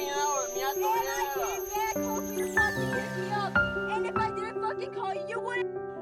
out with me. I And told I you. came back home for your fucking hit me up. And if I didn't fucking call you, you wouldn't.